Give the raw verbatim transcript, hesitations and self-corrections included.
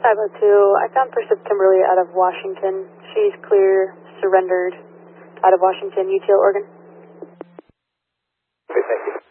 five oh two, I found Persev Kimberly out of Washington. She's clear, surrendered, out of Washington, U T L, Oregon. Okay, thank you.